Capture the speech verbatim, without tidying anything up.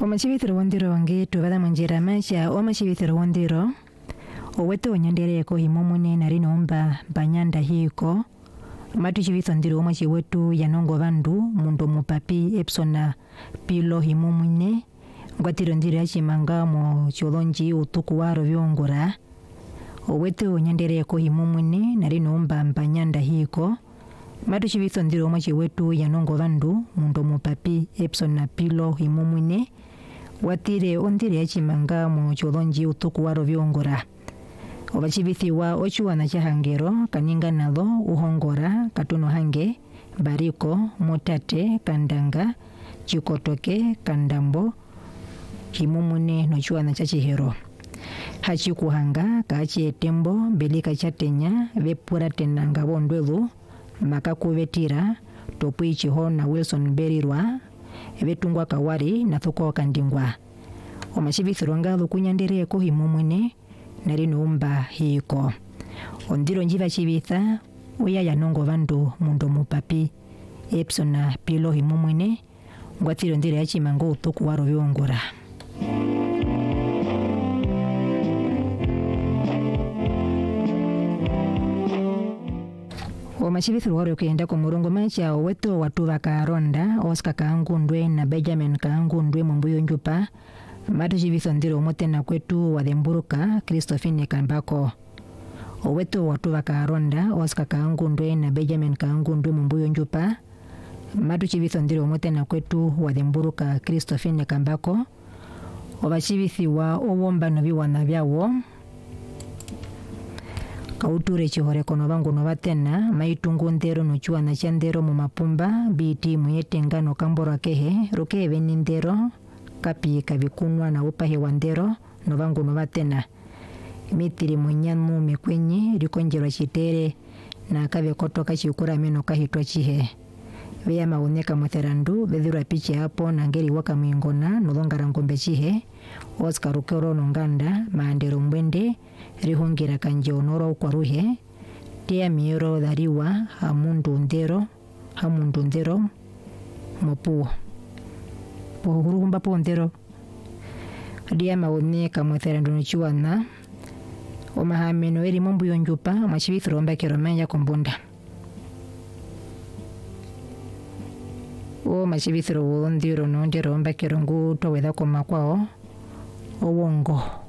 Omachibithiro wondiro wange tubada munjira maisha omachibithiro wondiro oweto onyandereko himomune nari nomba banyanda hiko matu chibitho ndiro omachi wetu yanongo bandu mundo mupapi epsona pilo himomune ngwatiro ndiro yachimanga mo cholonji utuku waro byongora oweto onyandereko himomune nari nomba banyanda hiko matu chibitho ndiro omachi wetu yanongo bandu mundo mupapi epsona pilo himomune watire ondire yachimanga mu cholonji utuku waro byongora obachibithiwa ochuwana chahangero kaninga nalo uhongora katuno hange bariko mutate kandanga chikotoke kandambo himumune no chuwana chachihero hachikuhanga kachi etembo belika chatenya vepura tenanga bondwelu makakuvetira topwichiho na Wilson Berirwa vetungwa kawari na thuko kandingwa omachibithiro ngalo kunyandereko himumune nari numba hiko ondiro njiva chibitha uya yanongo bandu mundo mupapi epsona pilo himumune ngwatiro ndire yachimango utuku waro byongora omachibithiro waro kenda ko murongo macha weto watu bakaronda Oscar Kaangundwe na Benjamin Kaangundwe mumbuyo njupa matu chibitho ndiro omotena kwetu wadhemburuka Christophine Kambako oweto watu bakaronda Oscar Kaangundwe na Benjamin Kaangundwe mumbuyo njupa matu chibitho ndiro omotena kwetu wadhemburuka Christophine Kambako obachibithiwa obomba nobiwana byawo kauture chihore kono bangu no batena maitungu ndero no chuana chandero mu mapumba biti muyetengano kamboro kehe roke benindero kapi kabikunwa na upahe wandero no bangu no batena mitiri munyanu mekwenye rikonjero chitere na kabe kotoka chikura meno kahitwa chihe beya mauneka motherandu bedhura piche hapo na ngeri waka mwingona nolongara ngombe chihe Oscar Ukoro nonganda maandero mbwende rihongira kanje onoro kwa ruhe tia miero dariwa hamundu ndero hamundu ndero mopu pohurumba pondero dia mauneka motherandu nchuana omahameno eri mombu yonjupa machibithiro mbakero menya kombunda o machibithiro wondiro nondero mbakero ngu toweda komakwao owongo